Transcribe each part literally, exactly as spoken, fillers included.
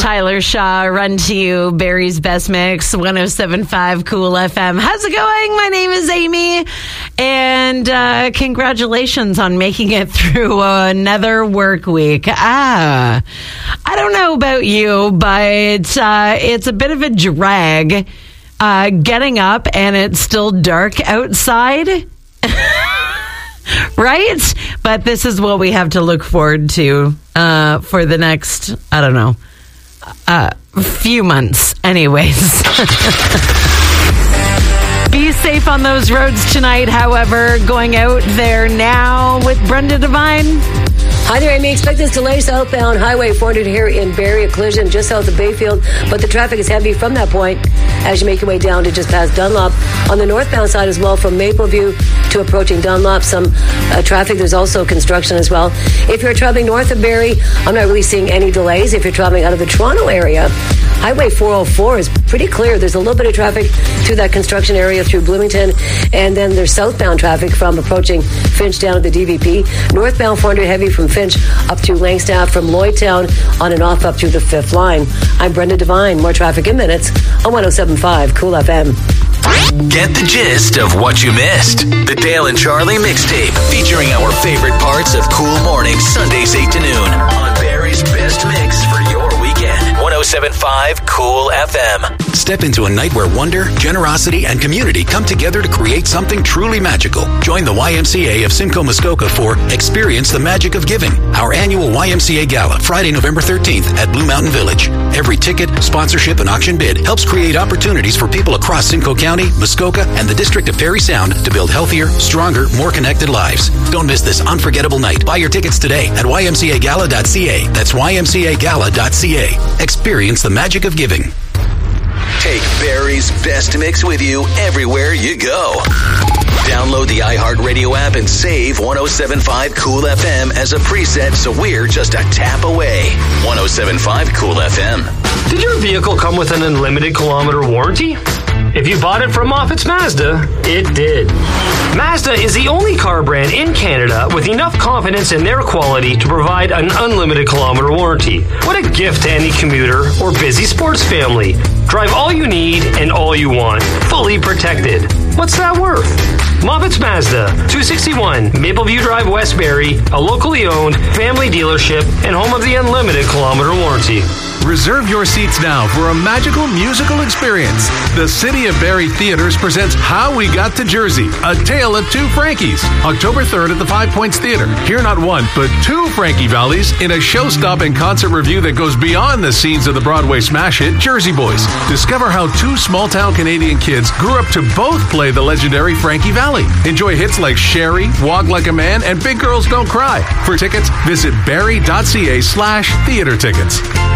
Tyler Shaw, run to you, Barry's Best Mix, one oh seven point five Cool F M. How's it going? My name is Amy, and uh, congratulations on making it through another work week. Ah, I don't know about you, but uh, it's a bit of a drag uh, getting up and it's still dark outside. Right? But this is what we have to look forward to uh, for the next, I don't know, uh, few months anyways. Be safe on those roads tonight, however, going out there now with Brenda Devine. Hi there, Amy. Expect this delay southbound Highway four hundred here in Barrie, a collision just south of Bayfield, but the traffic is heavy from that point as you make your way down to just past Dunlop. On the northbound side as well, from Mapleview to approaching Dunlop, some uh, traffic. There's also construction as well. If you're traveling north of Barrie, I'm not really seeing any delays. If you're traveling out of the Toronto area, Highway four oh four is pretty clear. There's a little bit of traffic through that construction area through Bloomington, and then there's southbound traffic from approaching Finch down to the D V P. Northbound four hundred heavy from Finch up through Langstaff, from Lloydtown on and off up through the fifth line. I'm Brenda Devine. More traffic in minutes on one oh seven point five Cool F M. Get the gist of what you missed. The Dale and Charlie mixtape, featuring our favorite parts of Cool Mornings, Sundays eight to noon on Barry's Best Mix for your weekend. one oh seven point five Cool F M. Step into a night where wonder, generosity, and community come together to create something truly magical. Join the Y M C A of Simcoe Muskoka for Experience the Magic of Giving, our annual Y M C A Gala, Friday, November thirteenth at Blue Mountain Village. Every ticket, sponsorship, and auction bid helps create opportunities for people across Simcoe County, Muskoka, and the District of Parry Sound to build healthier, stronger, more connected lives. Don't miss this unforgettable night. Buy your tickets today at y m c a gala dot c a. That's y m c a gala dot c a. Experience the magic of giving. Take Barry's Best Mix with you everywhere you go. Download the iHeartRadio app and save one oh seven point five Cool F M as a preset so we're just a tap away. one oh seven point five Cool F M. Did your vehicle come with an unlimited kilometer warranty? If you bought it from Moffitt's Mazda, it did. Mazda is the only car brand in Canada with enough confidence in their quality to provide an unlimited kilometer warranty. What a gift to any commuter or busy sports family. Drive all you need and all you want, fully protected. What's that worth? Moffitt's Mazda, two sixty-one Mapleview Drive, Westbury, a locally owned family dealership and home of the unlimited kilometer warranty. Reserve your seats now for a magical musical experience. The City of Barrie Theaters presents How We Got to Jersey, A Tale of Two Frankies. October third at the Five Points Theater. Hear not one, but two Frankie Valleys in a show-stopping concert review that goes beyond the scenes of the Broadway smash hit Jersey Boys. Discover how two small-town Canadian kids grew up to both play the legendary Frankie Valli. Enjoy hits like Sherry, Walk Like a Man, and Big Girls Don't Cry. For tickets, visit barrie.ca slash theater tickets.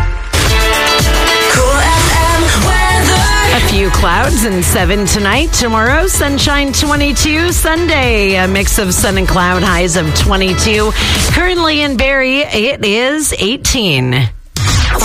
A few clouds and seven tonight. Tomorrow, sunshine twenty-two. Sunday, a mix of sun and cloud, highs of twenty-two. Currently in Barrie, it is eighteen.